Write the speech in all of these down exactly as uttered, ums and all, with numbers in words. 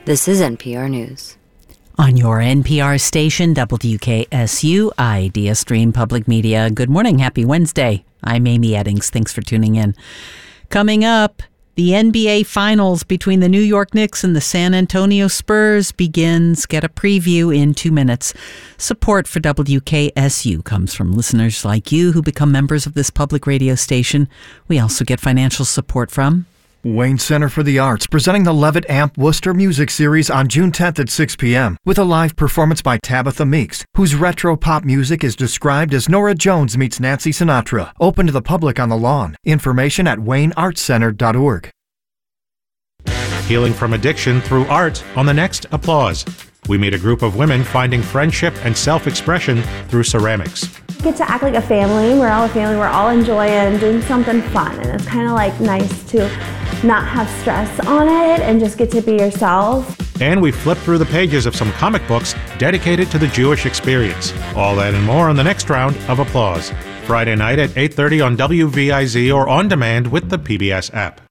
This is N P R News. On your N P R station, W K S U, Idea Stream Public Media. Good morning. Happy Wednesday. I'm Amy Eddings. Thanks for tuning in. Coming up, the N B A Finals between the New York Knicks and the San Antonio Spurs begins. Get a preview in two minutes. Support for W K S U comes from listeners like you who become members of this public radio station. We also get financial support from Wayne Center for the Arts, presenting the Levitt Amp Worcester Music Series on June tenth at six p.m. with a live performance by Tabitha Meeks, whose retro pop music is described as Norah Jones meets Nancy Sinatra. Open to the public on the lawn. Information at wayne arts center dot org. Healing from addiction through art on the next Applause. We meet a group of women finding friendship and self-expression through ceramics. Get to act like a family. We're all a family. We're all enjoying doing something fun, and it's kind of like nice to not have stress on it and just get to be yourself. And we flip through the pages of some comic books dedicated to the Jewish experience. All that and more on the next round of Applause. Friday night at eight thirty on W V I Z or on demand with the P B S app.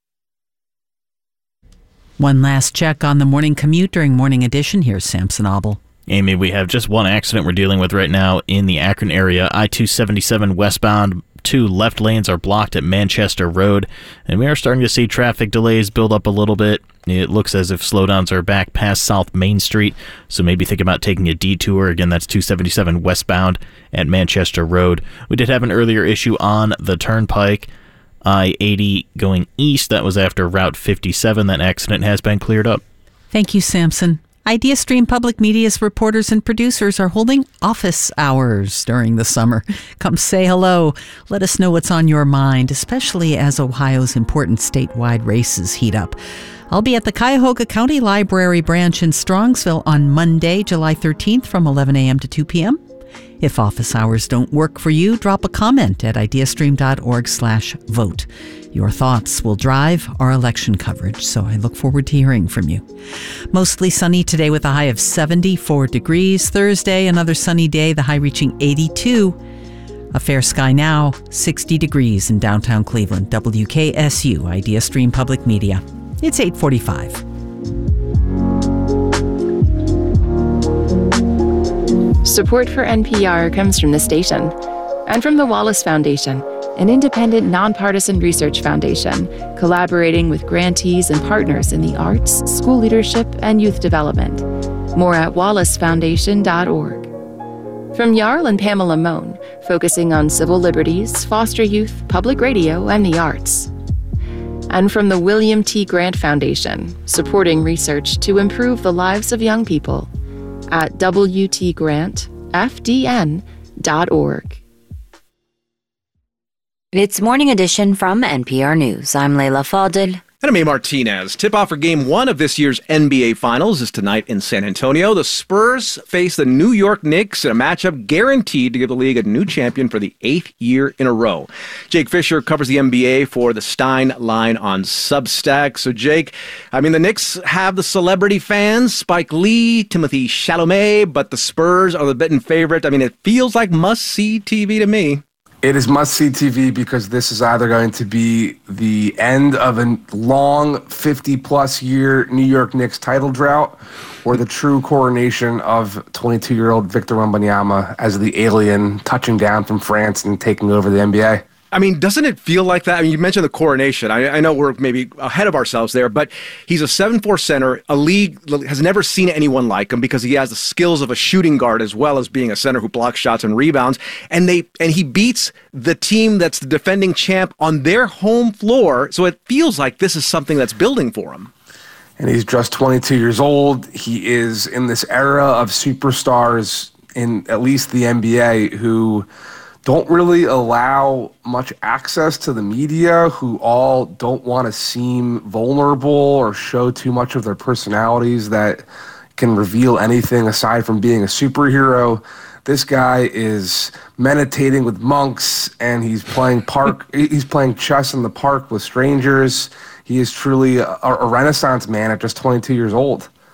One last check on the morning commute during Morning Edition. Here's Samson Abel. Amy, we have just one accident we're dealing with right now in the Akron area. I two seventy-seven westbound, two left lanes are blocked at Manchester Road, and we are starting to see traffic delays build up a little bit. It looks as if slowdowns are back past South Main Street, so maybe think about taking a detour. Again, that's two seventy-seven westbound at Manchester Road. We did have an earlier issue on the Turnpike, I eighty going east. That was after Route fifty-seven. That accident has been cleared up. Thank you, Samson. Idea Stream Public Media's reporters and producers are holding office hours during the summer. Come say hello. Let us know what's on your mind, especially as Ohio's important statewide races heat up. I'll be at the Cuyahoga County Library branch in Strongsville on Monday, July thirteenth from eleven a.m. to two p.m. If office hours don't work for you, drop a comment at ideastream.org slash vote. Your thoughts will drive our election coverage, so I look forward to hearing from you. Mostly sunny today with a high of seventy-four degrees. Thursday, another sunny day, the high reaching eighty-two. A fair sky now, sixty degrees in downtown Cleveland. W K S U, Idea Stream Public Media. It's eight forty-five. Support for N P R comes from the station and from the Wallace Foundation, an independent, nonpartisan research foundation collaborating with grantees and partners in the arts, school leadership, and youth development. More at wallace foundation dot org. From Jarl and Pamela Mohn, focusing on civil liberties, foster youth, public radio, and the arts. And from the William T. Grant Foundation, supporting research to improve the lives of young people at w t grant f d n dot org. It's Morning Edition from N P R News. I'm Leila Fadel. And I'm A. Martinez. Tip-off for Game one of this year's N B A Finals is tonight in San Antonio. The Spurs face the New York Knicks in a matchup guaranteed to give the league a new champion for the eighth year in a row. Jake Fisher covers the N B A for the Stein Line on Substack. So, Jake, I mean, the Knicks have the celebrity fans, Spike Lee, Timothée Chalamet, but the Spurs are the betting favorite. I mean, it feels like must-see T V to me. It is must-see T V because this is either going to be the end of a long fifty-plus year New York Knicks title drought or the true coronation of twenty-two-year-old Victor Wembanyama as the alien touching down from France and taking over the N B A. I mean, doesn't it feel like that? I mean, you mentioned the coronation. I, I know we're maybe ahead of ourselves there, but he's a seven four center. A league has never seen anyone like him because he has the skills of a shooting guard as well as being a center who blocks shots and rebounds. And they and he beats the team that's the defending champ on their home floor. So it feels like this is something that's building for him. And he's just twenty-two years old. He is in this era of superstars in at least the N B A who don't really allow much access to the media, who all don't want to seem vulnerable or show too much of their personalities that can reveal anything aside from being a superhero. This guy is meditating with monks, and he's playing park. he's playing chess in the park with strangers. He is truly a, a Renaissance man at just twenty-two years old.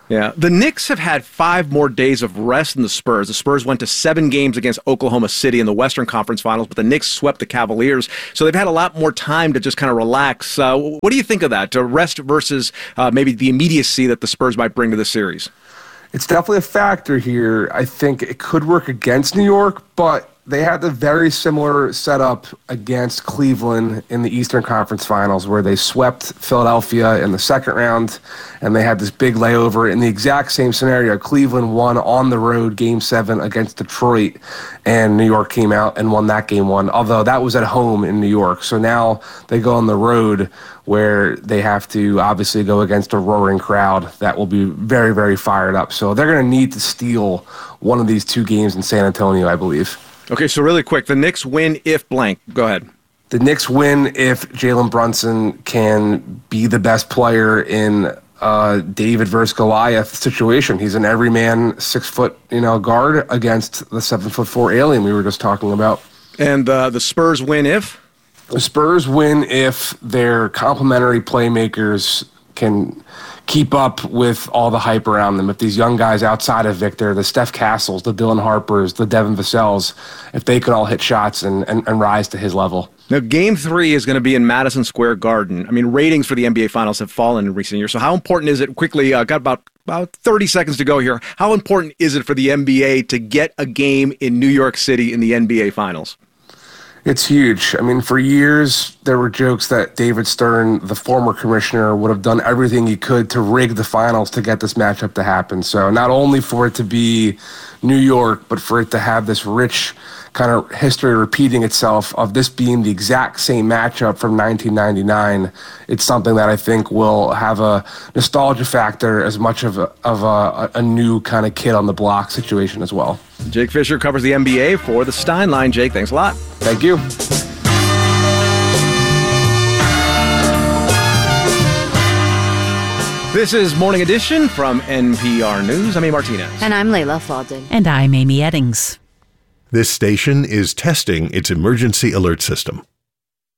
Yeah, the Knicks have had five more days of rest than the Spurs. The Spurs went to seven games against Oklahoma City in the Western Conference Finals, but the Knicks swept the Cavaliers. So they've had a lot more time to just kind of relax. Uh, what do you think of that, to rest versus uh, maybe the immediacy that the Spurs might bring to the series? It's definitely a factor here. I think it could work against New York, but they had a very similar setup against Cleveland in the Eastern Conference Finals, where they swept Philadelphia in the second round, and they had this big layover in the exact same scenario. Cleveland won on the road Game seven against Detroit, and New York came out and won that Game one, although that was at home in New York. So now they go on the road where they have to obviously go against a roaring crowd that will be very, very fired up. So they're going to need to steal one of these two games in San Antonio, I believe. Okay, so really quick, the Knicks win if blank. Go ahead. The Knicks win if Jalen Brunson can be the best player in uh, David versus Goliath situation. He's an everyman six-foot you know, guard against the seven-foot-four alien we were just talking about. And uh, the Spurs win if? The Spurs win if their complementary playmakers can keep up with all the hype around them. If these young guys outside of Victor, the Steph Castles, the Dylan Harpers, the Devin Vassell's, if they can all hit shots and, and, and rise to his level. Now, Game three is going to be in Madison Square Garden. I mean, ratings for the N B A Finals have fallen in recent years. So how important is it, quickly, uh, got about, about thirty seconds to go here, how important is it for the N B A to get a game in New York City in the N B A Finals? It's huge. I mean, for years, there were jokes that David Stern, the former commissioner, would have done everything he could to rig the finals to get this matchup to happen. So not only for it to be New York, but for it to have this rich kind of history repeating itself of this being the exact same matchup from nineteen ninety-nine, it's something that I think will have a nostalgia factor as much of a, of a, a new kind of kid on the block situation as well. Jake Fisher covers the N B A for the Stein Line. Jake, thanks a lot. Thank you. This is Morning Edition from N P R News. I'm Amy Martinez. And I'm Layla Faldin. And I'm Amy Eddings. This station is testing its emergency alert system.